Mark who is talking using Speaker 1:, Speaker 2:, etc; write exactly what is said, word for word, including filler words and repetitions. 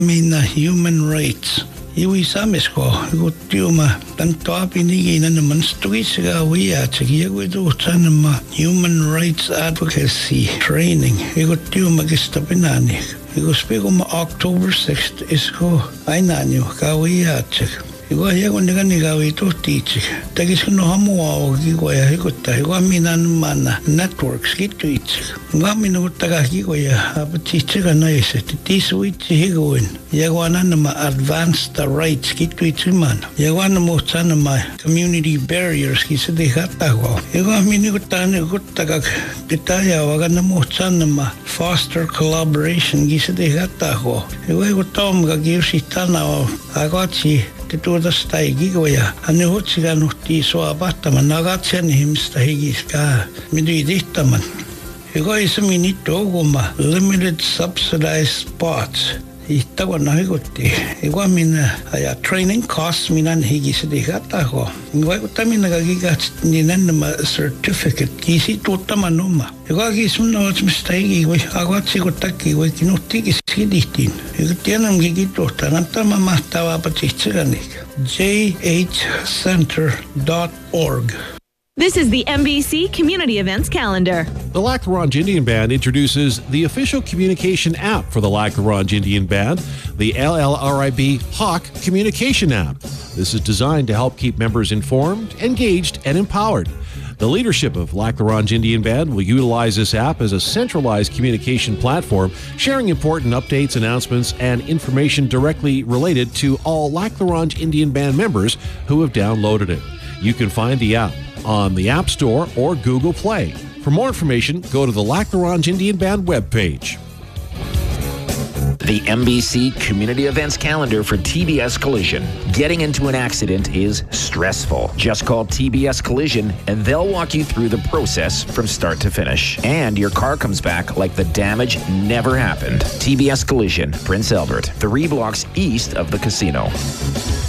Speaker 1: Mina human rights. Iwi samesko, iku tiuma tanto apinigi na naman stuisiga wiya tsigi iku ito tanama human rights advocacy training. Iku tiuma gistapinani. Iku spiko ma October sixth isko ay nanyo kawiya tsig. Iku ayaw niga niga ito teaching. Tagis ko no hamuwa o gigoya hikuta. Iku amina naman networks gitu itsig. Iku amina ko taga gigoya apat teaching ka na isa. Titiso itsi higuin. Yagwa na nama advance the rights gitu itsi man. Yagwa na mo sa nama community barriers kisa di katago. Iku amina ko tani ko taga kitaya waga na mo sa nama foster collaboration kisa di katago. Iku ko tom kagiyo si tanaw. Ako at si tuoda staigi goja. Hän hotsiga nuhti soa pahtaman nagatsen himsta higiska. Minun idihtaman. Joka isa minittu oguma limited subsidized spots. Ihtako nahikutti. Joka minä aja training costs minän higisedi katako. Vaikuttaa minä kakikat niin enemmä certificate kisi tuottaman oma. Joka kismun otsmista higi voi agatsi kun takki voi kinuhti kiskidihtiin. Joka tiedänkin kituhtaa näyttämä mahtavaa patsihtsikanik. j h center dot org.
Speaker 2: This is the M B C Community Events Calendar.
Speaker 3: The Lac La Ronge Indian Band introduces the official communication app for the Lac La Ronge Indian Band, the L L R I B Hawk Communication App. This is designed to help keep members informed, engaged, and empowered. The leadership of Lac La Ronge Indian Band will utilize this app as a centralized communication platform, sharing important updates, announcements, and information directly related to all Lac La Ronge Indian Band members who have downloaded it. You can find the app on the App Store or Google Play. For more information, go to the Lac La Ronge Indian Band webpage.
Speaker 4: The M B C Community Events Calendar for T B S Collision. Getting into an accident is stressful. Just call T B S Collision and they'll walk you through the process from start to finish. And your car comes back like the damage never happened. T B S Collision, Prince Albert, three blocks east of the casino.